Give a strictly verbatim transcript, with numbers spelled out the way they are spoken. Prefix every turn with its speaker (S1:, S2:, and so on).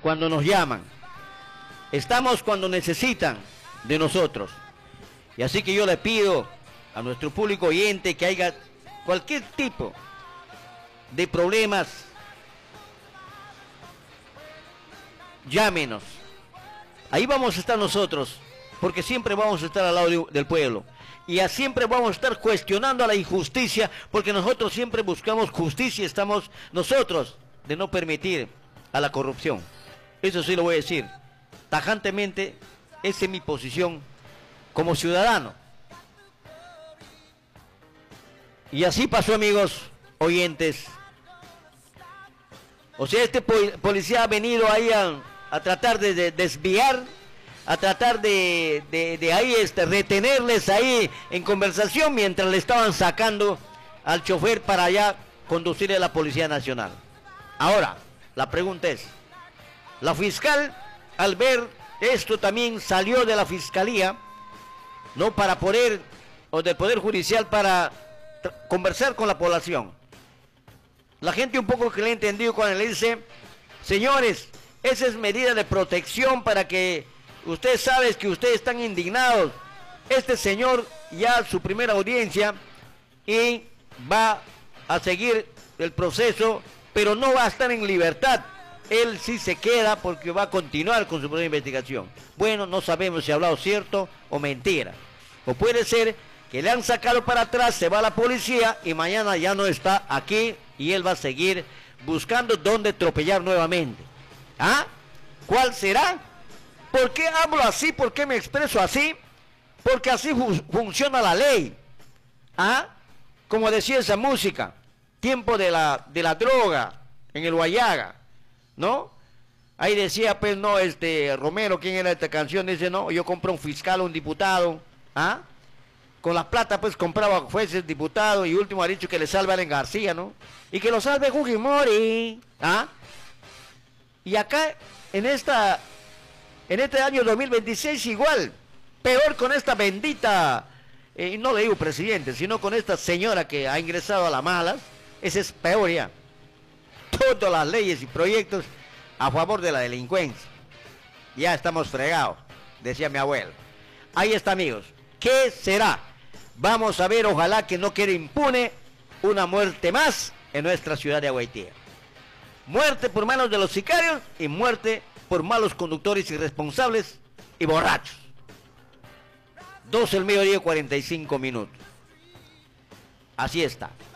S1: cuando nos llaman. Estamos cuando necesitan de nosotros. Y así que yo le pido a nuestro público oyente que haya cualquier tipo de problemas, llámenos. Ahí vamos a estar nosotros, porque siempre vamos a estar al lado de, del pueblo. Y a siempre vamos a estar cuestionando a la injusticia, porque nosotros siempre buscamos justicia, estamos nosotros de no permitir a la corrupción. Eso sí lo voy a decir tajantemente, esa es mi posición como ciudadano. Y así pasó, amigos oyentes. O sea, este policía ha venido ahí a, a tratar de, de desviar, a tratar de, de, de ahí este, retenerles ahí en conversación mientras le estaban sacando al chofer para allá conducirle a la Policía Nacional. Ahora, la pregunta es, la fiscal al ver esto también salió de la fiscalía, no para poder, o del Poder Judicial para conversar con la población. La gente un poco que le ha entendido cuando le dice, señores, esa es medida de protección para que ustedes saben que ustedes están indignados. Este señor ya su primera audiencia y va a seguir el proceso, pero no va a estar en libertad. Él sí se queda porque va a continuar con su propia investigación. Bueno, no sabemos si ha hablado cierto o mentira. O puede ser que le han sacado para atrás, se va a la policía y mañana ya no está aquí y él va a seguir buscando dónde atropellar nuevamente. ¿Ah? ¿Cuál será? ¿Por qué hablo así? ¿Por qué me expreso así? Porque así fu funciona la ley. ¿Ah? Como decía esa música, tiempo de la, de la droga en el Guayaga, ¿no? Ahí decía, pues, no, este, Romero, ¿quién era esta canción? Dice, no, yo compré un fiscal, un diputado, ¿ah? Con la plata, pues, compraba jueces, diputados, y último ha dicho que le salve a Allen García, ¿no? Y que lo salve Fujimori, ¿ah? Y acá, en esta, en este año dos mil veintiséis, igual, peor con esta bendita, eh, no le digo presidente, sino con esta señora que ha ingresado a la malas, ese es peor ya. Todas las leyes y proyectos a favor de la delincuencia. Ya estamos fregados, decía mi abuelo. Ahí está, amigos. ¿Qué será? Vamos a ver, ojalá que no quede impune una muerte más en nuestra ciudad de Agüitía. Muerte por manos de los sicarios y muerte por malos conductores irresponsables y borrachos. doce del mediodía, cuarenta y cinco minutos. Así está.